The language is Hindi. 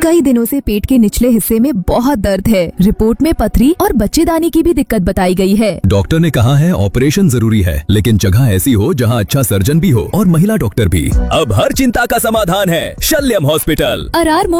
कई दिनों से पेट के निचले हिस्से में बहुत दर्द है। रिपोर्ट में पथरी और बच्चेदानी की भी दिक्कत बताई गई है। डॉक्टर ने कहा है ऑपरेशन जरूरी है, लेकिन जगह ऐसी हो जहां अच्छा सर्जन भी हो और महिला डॉक्टर भी। अब हर चिंता का समाधान है शल्यम हॉस्पिटल। अरार